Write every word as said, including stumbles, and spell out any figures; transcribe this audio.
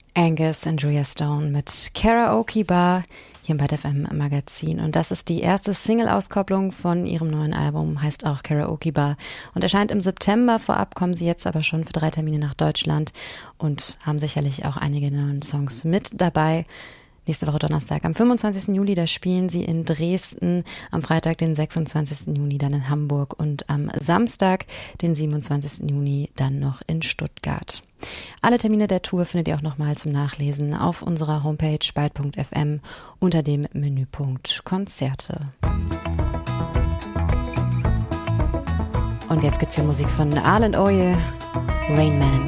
Angus und Julia Stone mit Karaoke Bar hier im Byte F M Magazin. Und das ist die erste Single-Auskopplung von ihrem neuen Album, heißt auch Karaoke Bar und erscheint im September. Vorab kommen sie jetzt aber schon für drei Termine nach Deutschland und haben sicherlich auch einige neue Songs mit dabei. Nächste Woche Donnerstag, am fünfundzwanzigsten Juli, da spielen sie in Dresden, am Freitag, den sechsundzwanzigsten Juni, dann in Hamburg und am Samstag, den siebenundzwanzigsten Juni, dann noch in Stuttgart. Alle Termine der Tour findet ihr auch nochmal zum Nachlesen auf unserer Homepage byte punkt f m unter dem Menüpunkt Konzerte. Und jetzt gibt's hier Musik von Arlen Oye, Rain Man.